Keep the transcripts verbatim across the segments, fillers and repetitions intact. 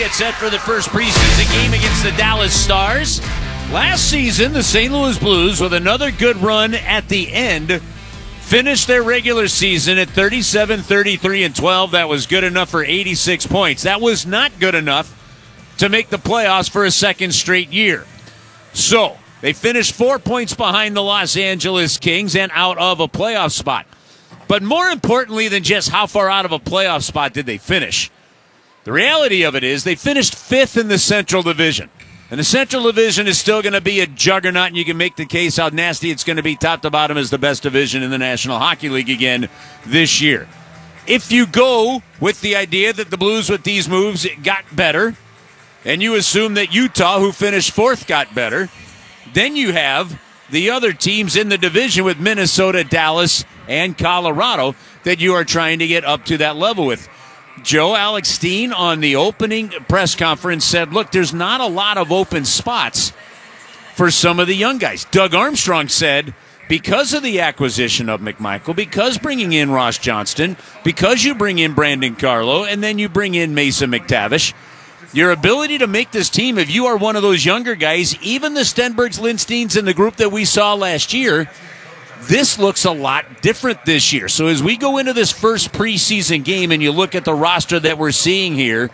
get set for the first preseason game against the Dallas Stars. Last season, the Saint Louis Blues, with another good run at the end, finished their regular season at thirty-seven, thirty-three, and twelve. That was good enough for eighty-six points. That was not good enough to make the playoffs for a second straight year. So, they finished four points behind the Los Angeles Kings and out of a playoff spot. But more importantly than just how far out of a playoff spot did they finish, the reality of it is they finished fifth in the Central Division. And the Central Division is still going to be a juggernaut, and you can make the case how nasty it's going to be top to bottom as the best division in the National Hockey League again this year. If you go with the idea that the Blues with these moves got better, and you assume that Utah, who finished fourth, got better, then you have the other teams in the division with Minnesota, Dallas, and Colorado that you are trying to get up to that level with. Joe Alex Steen on the opening press conference said, look, there's not a lot of open spots for some of the young guys. Doug Armstrong said, because of the acquisition of McMichael, because bringing in Ross Johnston, because you bring in Brandon Carlo, and then you bring in Mason McTavish, your ability to make this team, if you are one of those younger guys, even the Stenbergs, Lindsteins, and the group that we saw last year, this looks a lot different this year. So as we go into this first preseason game and you look at the roster that we're seeing here,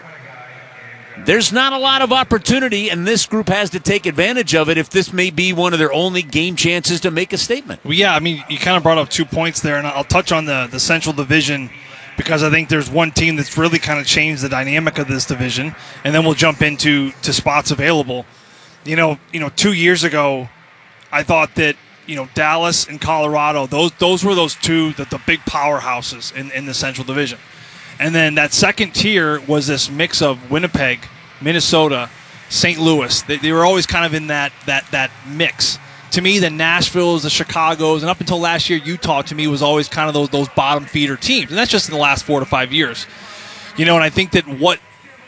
there's not a lot of opportunity, and this group has to take advantage of it if this may be one of their only game chances to make a statement. Well, yeah, I mean, you kind of brought up two points there, and I'll touch on the, the Central Division because I think there's one team that's really kind of changed the dynamic of this division, and then we'll jump into to spots available. You know, you know, two years ago, I thought that you know, Dallas and Colorado, those those were those two, the, the big powerhouses in, in the Central Division. And then that second tier was this mix of Winnipeg, Minnesota, Saint Louis. They, they were always kind of in that that that mix. To me, the Nashvilles, the Chicagos, and up until last year, Utah, to me, was always kind of those, those bottom feeder teams. And that's just in the last four to five years. You know, and I think that what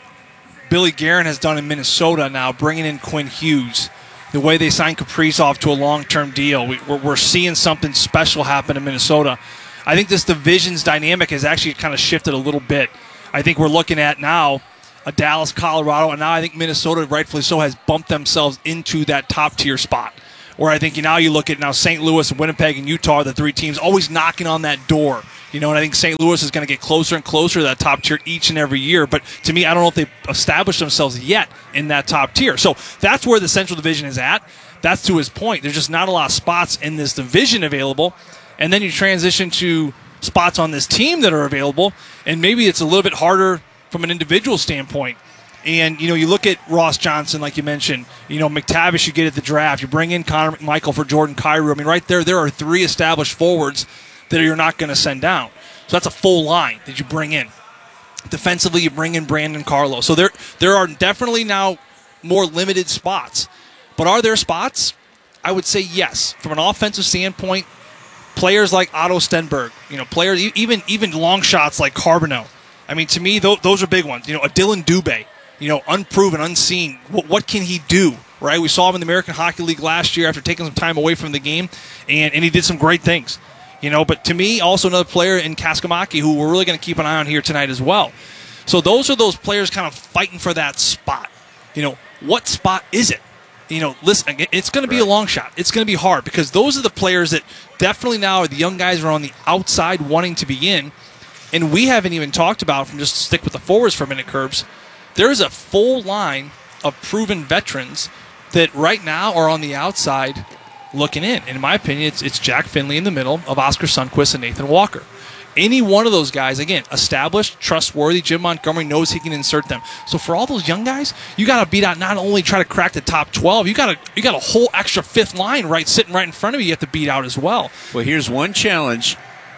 Billy Guerin has done in Minnesota now, bringing in Quinn Hughes, the way they signed Kaprizov to a long-term deal, we, we're, we're seeing something special happen in Minnesota. I think this division's dynamic has actually kind of shifted a little bit. I think we're looking at now a Dallas, Colorado, and now I think Minnesota, rightfully so, has bumped themselves into that top-tier spot. Where I think now you look at now Saint Louis, Winnipeg, and Utah are the three teams always knocking on that door. You know, and I think Saint Louis is going to get closer and closer to that top tier each and every year. But to me, I don't know if they've established themselves yet in that top tier. So that's where the Central Division is at. That's to his point. There's just not a lot of spots in this division available. And then you transition to spots on this team that are available, and maybe it's a little bit harder from an individual standpoint. And, you know, you look at Ross Johnson, like you mentioned, you know, McTavish you get at the draft. You bring in Connor McMichael for Jordan Kyrou. I mean, right there, there are three established forwards that you're not going to send down. So that's a full line that you bring in. Defensively, you bring in Brandon Carlo. So there, there are definitely now more limited spots. But are there spots? I would say yes. From an offensive standpoint, players like Otto Stenberg, you know, players, even even long shots like Carbonneau. I mean, to me, those, those are big ones. You know, a Dylan Dubé. You know, unproven, unseen. What, what can he do, right? We saw him in the American Hockey League last year after taking some time away from the game, and, and he did some great things. You know, but to me, also another player in Kaskamaki who we're really going to keep an eye on here tonight as well. So those are those players kind of fighting for that spot. You know, what spot is it? You know, listen, it's going to be right. a long shot. It's going to be hard because those are the players that definitely now are the young guys are on the outside wanting to be in, and we haven't even talked about, from just stick with the forwards for a minute, Curbs, there is a full line of proven veterans that right now are on the outside looking in. In my opinion, it's, it's Jack Finley in the middle of Oscar Sundqvist and Nathan Walker. Any one of those guys, again, established, trustworthy, Jim Montgomery knows he can insert them. So for all those young guys, you got to beat out, not only try to crack the top twelve, you got to you got a whole extra fifth line right sitting right in front of you you have to beat out as well. Well, here's one challenge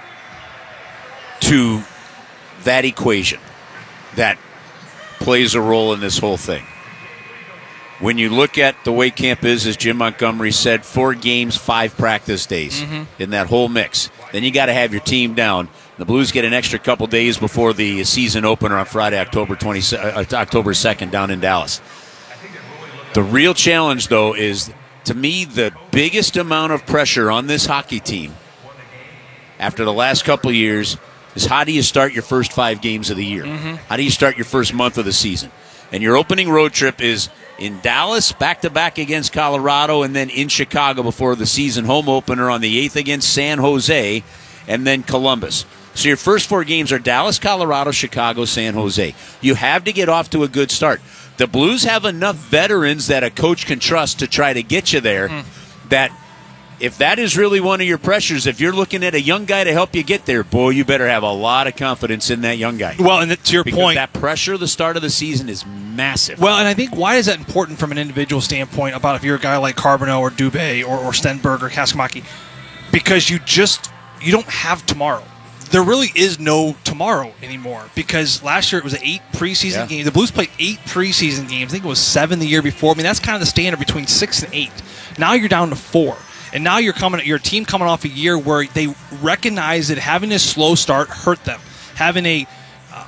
to that equation that plays a role in this whole thing. When you look at the way camp is, as Jim Montgomery said, four games, five practice days mm-hmm. in that whole mix. Then you got to have your team down. The Blues get an extra couple days before the season opener on Friday, October twentieth, uh, October second, down in Dallas. The real challenge, though, is, to me, the biggest amount of pressure on this hockey team after the last couple of years is how do you start your first five games of the year? Mm-hmm. How do you start your first month of the season? And your opening road trip is in Dallas, back-to-back against Colorado, and then in Chicago before the season home opener on the eighth against San Jose, and then Columbus. So your first four games are Dallas, Colorado, Chicago, San Jose. You have to get off to a good start. The Blues have enough veterans that a coach can trust to try to get you there mm. that if that is really one of your pressures, if you're looking at a young guy to help you get there, boy, you better have a lot of confidence in that young guy. Well, and to your because point, that pressure at the start of the season is massive. Well, and I think why is that important from an individual standpoint about if you're a guy like Carbonneau or Dubé or, or Stenberg or Kaskimaki? Because you just you don't have tomorrow. There really is no tomorrow anymore because last year it was eight preseason yeah. games. The Blues played eight preseason games. I think it was seven the year before. I mean, that's kind of the standard between six and eight. Now you're down to four. And now you're coming, your team coming off a year where they recognize that having a slow start hurt them. Having a uh,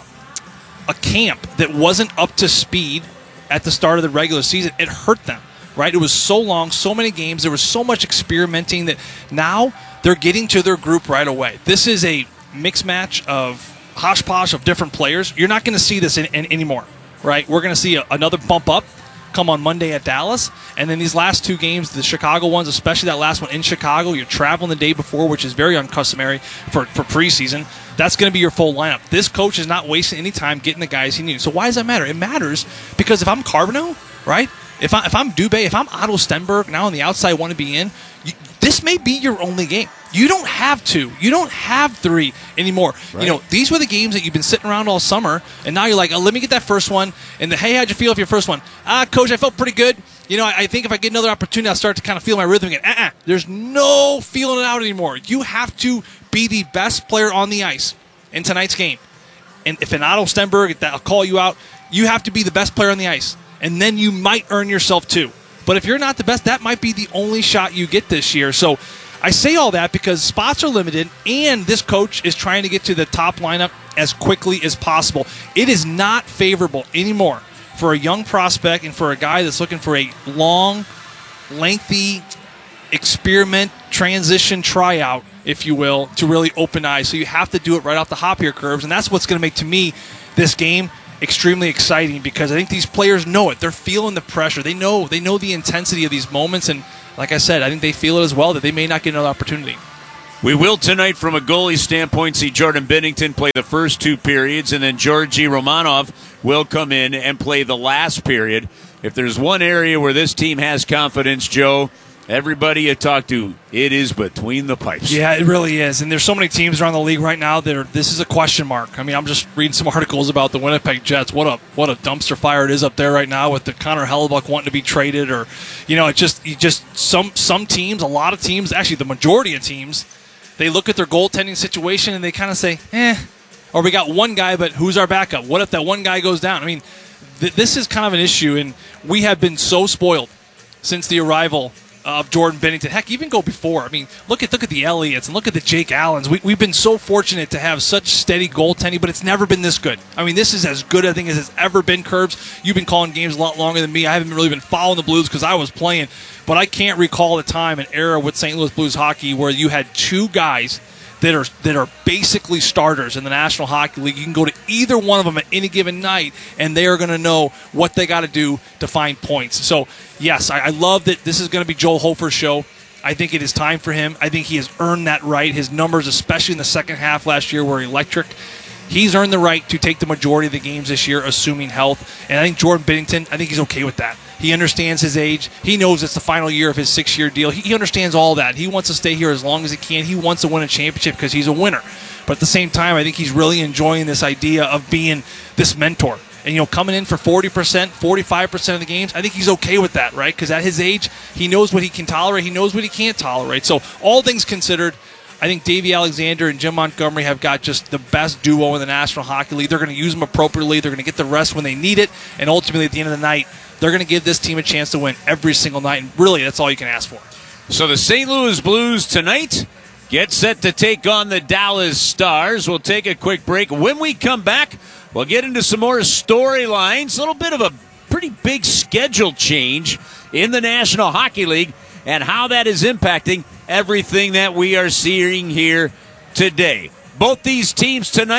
a camp that wasn't up to speed at the start of the regular season, it hurt them, right? It was so long, so many games. There was so much experimenting that now they're getting to their group right away. This is a mixed match of hodgepodge of different players. You're not going to see this in, in, anymore, right? We're going to see a, another bump up come on Monday at Dallas, and then these last two games, the Chicago ones, especially that last one in Chicago, you're traveling the day before, which is very uncustomary for, for preseason. That's going to be your full lineup. This coach is not wasting any time getting the guys he needs. So why does that matter? It matters because if I'm Carbonneau, right, if, I, if I'm Dubé, if I'm Otto Stenberg, now on the outside want to be in, you, this may be your only game. You don't have two. You don't have three anymore. Right. You know, these were the games that you've been sitting around all summer, and now you're like, oh, let me get that first one. And the, hey, how'd you feel for your first one? Ah, coach, I felt pretty good. You know, I, I think if I get another opportunity, I'll start to kind of feel my rhythm again. Uh-uh. There's no feeling it out anymore. You have to be the best player on the ice in tonight's game. And if an Otto Stenberg, I'll call you out, you have to be the best player on the ice. And then you might earn yourself two. But if you're not the best, that might be the only shot you get this year. So I say all that because spots are limited, and this coach is trying to get to the top lineup as quickly as possible. It is not favorable anymore for a young prospect and for a guy that's looking for a long, lengthy experiment, transition, tryout, if you will, to really open eyes. So you have to do it right off the hop here, Curbs, and that's what's going to make, to me, this game extremely exciting because I think these players know it. They're feeling the pressure. They know they know the intensity of these moments, and like I said, I think they feel it as well that they may not get another opportunity. We will tonight, from a goalie standpoint, see Jordan Binnington play the first two periods, and then Georgi Romanov will come in and play the last period. If there's one area where this team has confidence, Joe, everybody you talk to, it is between the pipes. Yeah, it really is. And there's so many teams around the league right now that are, this is a question mark. I mean, I'm just reading some articles about the Winnipeg Jets. What a what a dumpster fire it is up there right now with the Connor Hellebuyck wanting to be traded, or you know, it just you just some some teams, a lot of teams, actually the majority of teams, they look at their goaltending situation and they kind of say, eh, or we got one guy, but who's our backup? What if that one guy goes down? I mean, th- this is kind of an issue, and we have been so spoiled since the arrival of Jordan Binnington. Heck, even go before. I mean, look at look at the Elliottes and look at the Jake Allens. We, we've been so fortunate to have such steady goaltending, but it's never been this good. I mean, this is as good, I think, as it's ever been, Curbs. You've been calling games a lot longer than me. I haven't really been following the Blues because I was playing, but I can't recall a time, an era with Saint Louis Blues hockey where you had two guys that are that are basically starters in the National Hockey League. You can go to either one of them at any given night, and they are going to know what they got to do to find points. So, yes, I, I love that this is going to be Joel Hofer's show. I think it is time for him. I think he has earned that right. His numbers, especially in the second half last year, were electric. He's earned the right to take the majority of the games this year, assuming health. And I think Jordan Binnington, I think he's okay with that. He understands his age. He knows it's the final year of his six-year deal. He, he understands all that. He wants to stay here as long as he can. He wants to win a championship because he's a winner. But at the same time, I think he's really enjoying this idea of being this mentor. And, you know, coming in for forty percent, forty-five percent of the games, I think he's okay with that, right? Because at his age, he knows what he can tolerate. He knows what he can't tolerate. So all things considered, I think Davey Alexander and Jim Montgomery have got just the best duo in the National Hockey League. They're going to use them appropriately. They're going to get the rest when they need it. And ultimately, at the end of the night, they're going to give this team a chance to win every single night. And really, that's all you can ask for. So the Saint Louis Blues tonight get set to take on the Dallas Stars. We'll take a quick break. When we come back, we'll get into some more storylines. A little bit of a pretty big schedule change in the National Hockey League and how that is impacting everything that we are seeing here today. Both these teams tonight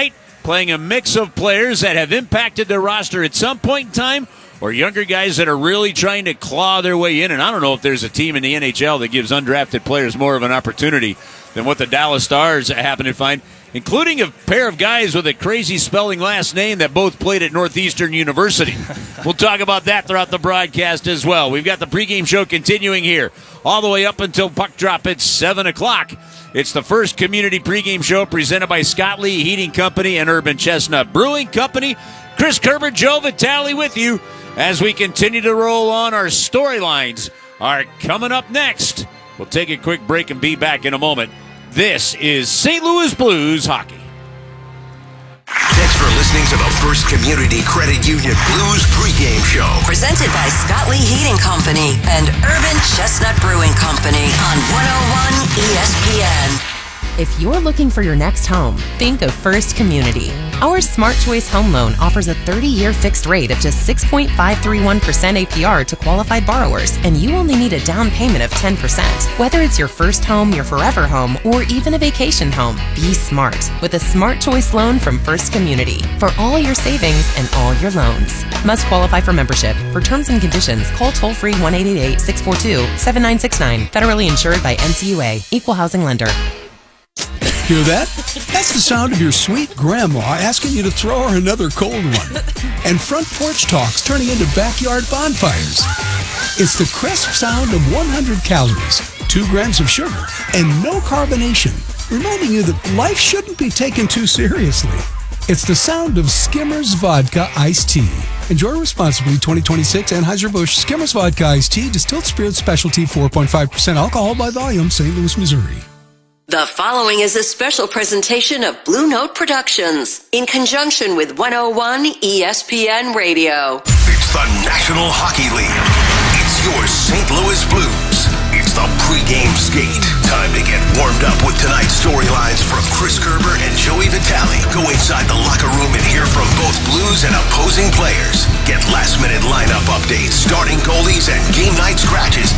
playing a mix of players that have impacted their roster at some point in time, or younger guys that are really trying to claw their way in. And I don't know if there's a team in the N H L that gives undrafted players more of an opportunity than what the Dallas Stars happen to find, including a pair of guys with a crazy spelling last name that both played at Northeastern University. We'll talk about that throughout the broadcast as well. We've got the pregame show continuing here all the way up until puck drop at seven o'clock. It's the first community pregame show presented by Scott Lee Heating Company and Urban Chestnut Brewing Company. Chris Kerber, Joe Vitale with you as we continue to roll on. Our storylines are coming up next. We'll take a quick break and be back in a moment. This is Saint Louis Blues Hockey. Thanks for listening to the First Community Credit Union Blues pregame show. Presented by Scott Lee Heating Company and Urban Chestnut Brewing Company on one oh one E S P N. If you're looking for your next home, think of First Community. Our Smart Choice Home Loan offers a thirty-year fixed rate of just six point five three one percent A P R to qualified borrowers, and you only need a down payment of ten percent. Whether it's your first home, your forever home, or even a vacation home, be smart with a Smart Choice loan from First Community for all your savings and all your loans. Must qualify for membership. For terms and conditions, call toll-free one eight eight eight, six four two, seven nine six nine. Federally insured by N C U A. Equal housing lender. Hear that? That's the sound of your sweet grandma asking you to throw her another cold one. And front porch talks turning into backyard bonfires. It's the crisp sound of one hundred calories, two grams of sugar, and no carbonation, reminding you that life shouldn't be taken too seriously. It's the sound of Skimmers Vodka Iced Tea. Enjoy responsibly. Twenty twenty-six Anheuser-Busch Skimmers Vodka Iced Tea, distilled spirit specialty, four point five percent alcohol by volume, Saint Louis, Missouri. The following is a special presentation of Blue Note Productions in conjunction with one oh one E S P N Radio. It's the National Hockey League. It's your Saint Louis Blues. It's the pregame skate. Time to get warmed up with tonight's storylines from Chris Kerber and Joey Vitale. Go inside the locker room and hear from both Blues and opposing players. Get last-minute lineup updates, starting goalies, and game night scratches